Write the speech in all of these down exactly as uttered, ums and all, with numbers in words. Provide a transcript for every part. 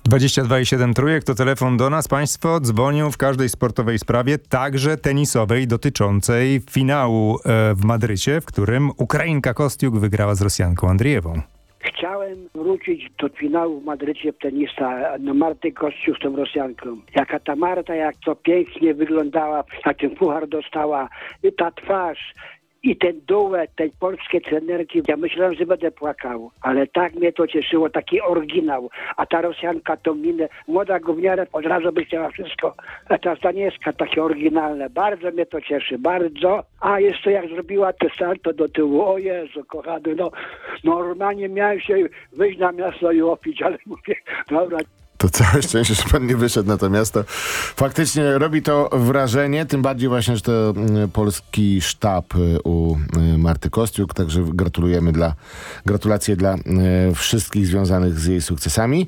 dwadzieścia dwa i siedem trójek to telefon do nas. Państwo dzwonią w każdej sportowej sprawie, także tenisowej, dotyczącej finału e, w Madrycie, w którym Ukrainka Kostiuk wygrała z Rosjanką Andrijewą. Chciałem wrócić do finału w Madrycie w tenisa, no Marty Kościuk z tą Rosjanką. Jaka ta Marta, jak to pięknie wyglądała, jak ten puchar dostała, i ta twarz, i ten duet tej polskiej trenerki. Ja myślałem, że będę płakał, ale tak mnie to cieszyło, taki oryginał. A ta Rosjanka to minę, młoda gówniara, od razu by chciała wszystko. A ta Stanieska takie oryginalne. Bardzo mnie to cieszy, bardzo. A jeszcze jak zrobiła te salto do tyłu, o Jezu, kochany, no normalnie miałem się wyjść na miasto i opić, ale mówię, dobra. To całe szczęście, że pan nie wyszedł na to miasto. Faktycznie robi to wrażenie, tym bardziej właśnie, że to polski sztab u Marty Kostiuk, także gratulujemy dla, gratulacje dla wszystkich związanych z jej sukcesami.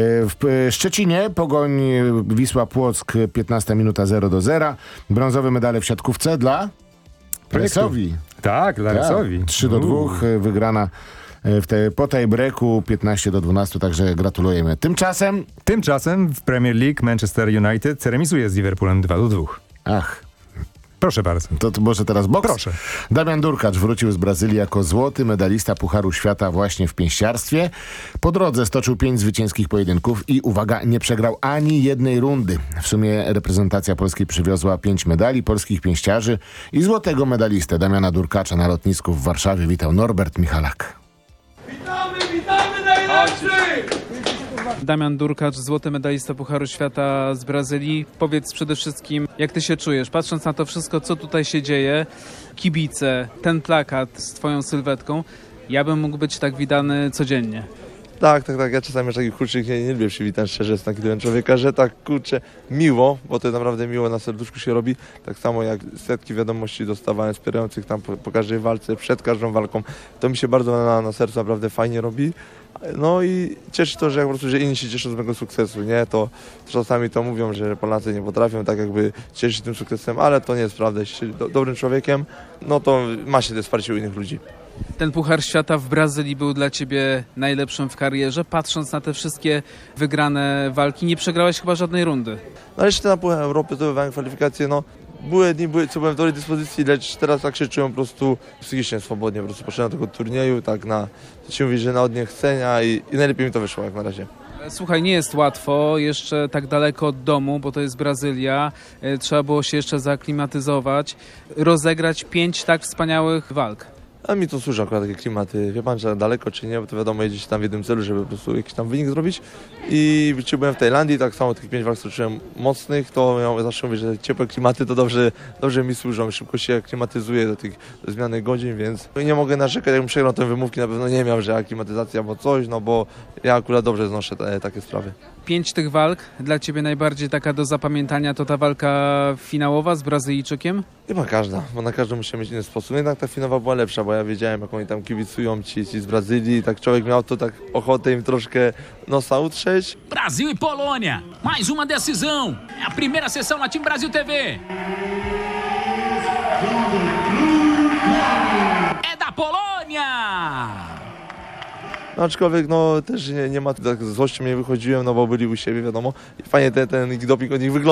W Szczecinie Pogoń Wisła Płock, piętnasta minuta zero do zera. Brązowe medale w siatkówce dla Resowi. Tak, dla Resowi. trzy do dwóch wygrana w te, po tiebreaku piętnaście do dwunastu, także gratulujemy. Tymczasem... Tymczasem w Premier League Manchester United remisuje z Liverpoolem dwa do dwóch. Ach. Proszę bardzo. To, to może teraz boks? Proszę. Damian Durkacz wrócił z Brazylii jako złoty medalista Pucharu Świata właśnie w pięściarstwie. Po drodze stoczył pięć zwycięskich pojedynków i, uwaga, nie przegrał ani jednej rundy. W sumie reprezentacja Polski przywiozła pięć medali polskich pięściarzy i złotego medalistę Damiana Durkacza na lotnisku w Warszawie witał Norbert Michalak. Witamy, witamy najlepszych! Damian Durkacz, złoty medalista Pucharu Świata z Brazylii. Powiedz przede wszystkim, jak ty się czujesz, patrząc na to wszystko, co tutaj się dzieje, kibice, ten plakat z twoją sylwetką, ja bym mógł być tak widany codziennie. Tak, tak, tak. Ja czasami aż takich kurczych nie, nie lubię przywitać, szczerze, jestem taki ten człowieka, że tak kurczę miło, bo to naprawdę miło na serduszku się robi. Tak samo jak setki wiadomości dostawałem wspierających tam po, po każdej walce, przed każdą walką. To mi się bardzo na, na sercu naprawdę fajnie robi. No i cieszy to, że jak po prostu, że inni się cieszą z mojego sukcesu, nie? To, to czasami to mówią, że Polacy nie potrafią tak jakby cieszyć się tym sukcesem, ale to nie jest prawda. Jeśli się do, dobrym człowiekiem, no to ma się to wsparcie u innych ludzi. Ten Puchar Świata w Brazylii był dla ciebie najlepszym w karierze. Patrząc na te wszystkie wygrane walki, nie przegrałeś chyba żadnej rundy. No jeszcze na Puchar Europy zdobywałem kwalifikacje, no były dni, były, co byłem w dobrej dyspozycji, lecz teraz tak się czułem po prostu psychicznie swobodnie. Po prostu poszedłem do tego turnieju, tak na, się mówi, że na odniechcenia i, i najlepiej mi to wyszło jak na razie. Słuchaj, nie jest łatwo, jeszcze tak daleko od domu, bo to jest Brazylia. Trzeba było się jeszcze zaaklimatyzować, rozegrać pięć tak wspaniałych walk. A mi to służy akurat takie klimaty. Wie pan, że daleko czy nie, bo to wiadomo, jedzie się tam w jednym celu, żeby po prostu jakiś tam wynik zrobić. I czy byłem w Tajlandii, tak samo tych pięć walk stoczyłem mocnych, to ja zawsze mówię, że ciepłe klimaty to dobrze, dobrze mi służą. Szybko się aklimatyzuję do tych do zmiany godzin, więc nie mogę narzekać, jakbym przegrał tę wymówki, na pewno nie miał, że aklimatyzacja albo coś, no bo ja akurat dobrze znoszę te, takie sprawy. Pięć tych walk, dla ciebie najbardziej taka do zapamiętania to ta walka finałowa z Brazylijczykiem? Chyba każda, bo na każdą muszę mieć inny sposób. Jednak ta finałowa była lepsza, bo ja wiedziałem, jak oni tam kibicują, ci, ci z Brazylii, tak człowiek miał to tak ochotę im troszkę nosa utrzeć. Brasil e Polônia, mais uma decisão. É a primeira sessão na Time Brasil T V. É da Polônia! No, aczkolwiek no też nie, nie ma tak złości mnie wychodziłem, no bo byli u siebie, wiadomo. I fajnie ten, ten doping od nich wygląda.